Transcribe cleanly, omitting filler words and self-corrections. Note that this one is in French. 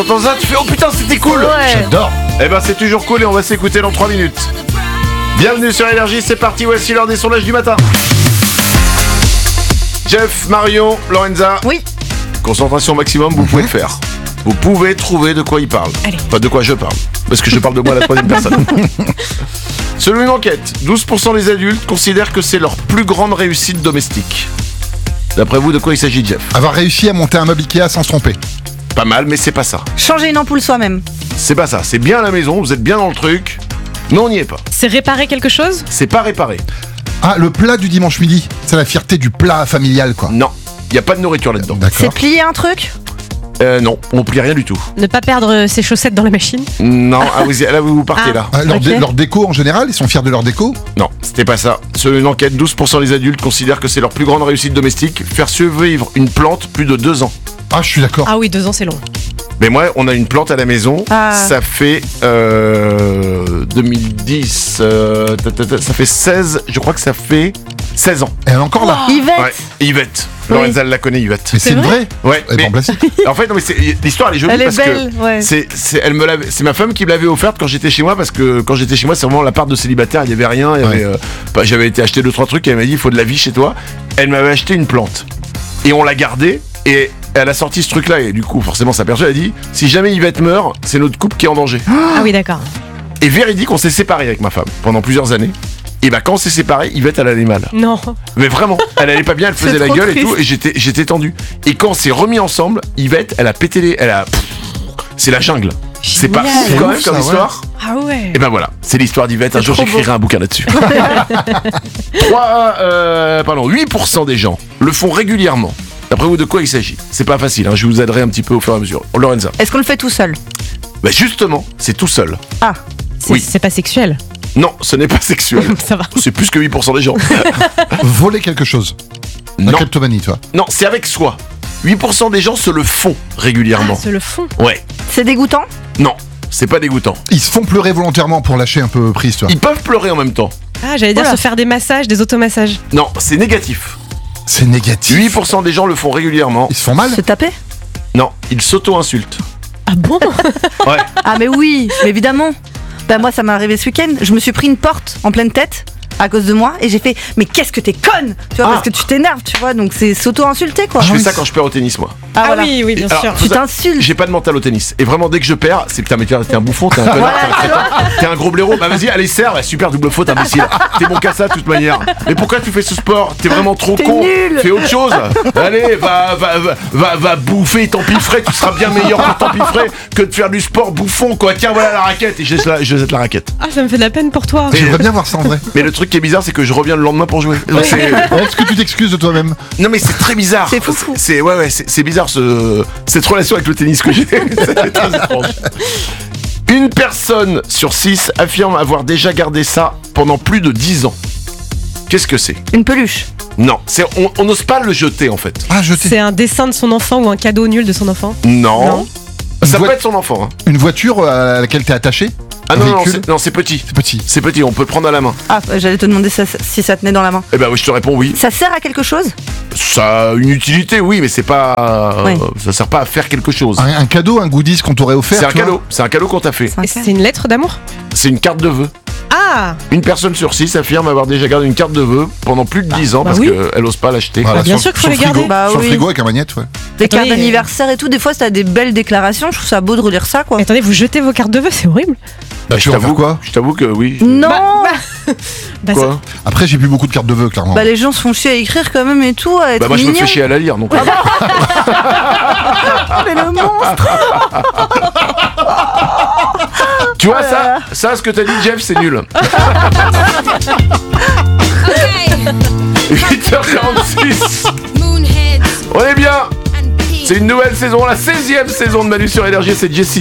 T'entends ça, tu fais oh putain c'était cool. Ouais. J'adore. Eh ben c'est toujours cool et on va s'écouter dans 3 minutes. Bienvenue sur Énergie, c'est parti, voici l'heure des sondages du matin. Jeff, Marion, Lorenza. Oui. Concentration maximum, vous pouvez le faire. Vous pouvez trouver de quoi il parle. Allez. Pas de quoi je parle. Parce que je parle de moi à la troisième personne. Selon une enquête, 12% des adultes considèrent que c'est leur plus grande réussite domestique. D'après vous, de quoi il s'agit, Jeff? Avoir réussi à monter un meuble Ikea sans se tromper. Pas mal, mais c'est pas ça. Changer une ampoule soi-même. C'est pas ça. C'est bien à la maison, vous êtes bien dans le truc. Mais on n'y est pas. C'est réparer quelque chose? C'est pas réparé. Ah, le plat du dimanche midi. C'est la fierté du plat familial, quoi. Non. Il n'y a pas de nourriture là-dedans. C'est D'accord. plier un truc. Non, on plie rien du tout. Ne pas perdre ses chaussettes dans la machine? Non, ah, là vous partez là. Ah, Ok. leur déco en général, ils sont fiers de leur déco. Non, c'était pas ça. Selon une enquête, 12% des adultes considèrent que c'est leur plus grande réussite domestique, faire survivre une plante plus de 2 ans. Ah, je suis d'accord. Ah oui, 2 ans c'est long. Mais moi, on a une plante à la maison, Ah. ça fait 2010, ça fait 16, je crois que ça fait 16 ans. Elle est encore là. Yvette. Ouais, Yvette. Oui. Lorenza elle la connaît, Yvette. Mais c'est une vraie. Ouais, Elle est mais pas en plastique. en fait, non, mais l'histoire elle est jolie Elle est parce belle, que ouais. c'est ma femme qui me l'avait offerte quand j'étais chez moi, parce que quand j'étais chez moi, c'est vraiment l'appart de célibataire, il y avait rien, il y avait, j'avais été acheter 2-3 trucs, et elle m'a dit il faut de la vie chez toi. Elle m'avait acheté une plante et on l'a gardée et elle a sorti ce truc là et du coup forcément ça perçoit, elle a dit si jamais Yvette meurt, c'est notre couple qui est en danger. Ah oui, d'accord. Et véridique, on s'est séparés avec ma femme pendant plusieurs années. Et bah quand on s'est séparés, Yvette elle allait mal. Non. Mais vraiment, elle allait pas bien, elle faisait la trop gueule et triste. tout, et j'étais tendu. Et quand on s'est remis ensemble, Yvette, elle a pété les, c'est la jungle. C'est pas Génial. fou quand même ouf, comme ça, ouais. histoire. Ah ouais. Et ben voilà, c'est l'histoire d'Yvette. Un jour trop j'écrirai un bouquin là-dessus. 8% des gens le font régulièrement. D'après vous, de quoi il s'agit? C'est pas facile, hein, je vous aiderai un petit peu au fur et à mesure. Lorenza. Est-ce qu'on le fait tout seul? Bah justement, c'est tout seul. Ah. Oui. C'est pas sexuel. Non, ce n'est pas sexuel. Ça va. C'est plus que 8% des gens. Voler quelque chose. La Non, kleptomanie, toi. non, c'est avec soi. 8% des gens se le font régulièrement. Se le fond. Ouais. C'est dégoûtant. Non, c'est pas dégoûtant. Ils se font pleurer volontairement pour lâcher un peu prise, toi. Ils peuvent pleurer en même temps. Ah, j'allais dire Oula. se faire des massages, des automassages. Non, c'est négatif. C'est négatif. 8% des gens le font régulièrement. Ils se font mal. Se taper. Non, ils s'auto-insultent. Ah bon? Ouais. Ah mais oui, mais évidemment. Bah moi ça m'est arrivé ce week-end. Je me suis pris une porte en pleine tête à cause de moi et j'ai fait mais qu'est-ce que t'es conne, tu vois, Ah. parce que tu t'énerves, tu vois, donc c'est s'auto-insulter quoi. Je fais ça quand je perds au tennis, moi. Ah, voilà. oui, oui, bien Alors, sûr. Tu t'insultes. J'ai pas de mental au tennis. Et vraiment, dès que je perds, c'est putain, mais t'es un bouffon, t'es un connard, t'es un crétin, t'es un gros blaireau. Bah vas-y, allez, serre. Bah, super, double faute, imbécile. T'es bon qu'à ça, de toute manière. Mais pourquoi tu fais ce sport? T'es vraiment trop T'es con. nul. Fais autre chose. Allez, va bouffer t'empiffrer. Tu seras bien meilleur pour t'empiffrer que de faire du sport bouffon, quoi. Tiens, voilà la raquette. Et je jette la raquette. Ah, ça me fait de la peine pour toi. J'aimerais bien voir ça en vrai. Mais le truc qui est bizarre, c'est que je reviens le lendemain pour jouer. Donc, Est-ce que tu t'excuses de toi-même? non mais c'est très bizarre. C'est fou. C'est bizarre cette relation avec le tennis que j'ai. C'est très étrange. Une personne sur 6 affirme avoir déjà gardé ça pendant plus de 10 ans. Qu'est-ce que c'est? Une peluche. Non, on n'ose pas le jeter en fait. Ah, jeter. C'est un dessin de son enfant ou un cadeau nul de son enfant? Non. Non. Ça Une peut être son enfant. Hein. Une voiture à laquelle t'es attaché? Ah Un non, véhicule? c'est petit. C'est petit. C'est petit, on peut le prendre à la main. Ah, j'allais te demander si ça tenait dans la main. Eh ben oui, je te réponds oui. Ça sert à quelque chose? Ça a une utilité, oui, mais c'est pas. Oui. Ça sert pas à faire quelque chose. Un cadeau, un goodies qu'on t'aurait offert. C'est un tu vois. cadeau. C'est un cadeau qu'on t'a fait. Et c'est une lettre d'amour? C'est une carte de vœux. Ah! Une personne sur 6 affirme avoir déjà gardé une carte de vœux pendant plus de 10 ans parce oui. qu'elle ose pas l'acheter. Voilà, Bah, bien sur- sûr qu'il faut sur les le frigo. garder. Bah Sur le oui. frigo avec un magnète, ouais. Des cartes Attendez, d'anniversaire et tout, des fois, ça a des belles déclarations. Je trouve ça beau de relire ça, quoi. Mais attendez, vous jetez vos cartes de vœux, c'est horrible. Bah, tu vas faire quoi? Je t'avoue que oui. Non. Bah, Quoi? Après, j'ai plus beaucoup de cartes de vœux, clairement. Bah les gens se font chier à écrire quand même et tout, à être Bah moi je me mignons. fais chier à la lire donc. Mais le monstre. Tu vois ça ce que t'as dit Jeff c'est nul. 8h46. On est bien. C'est une nouvelle saison, la 16e saison de Manu sur Énergie, c'est Jessie.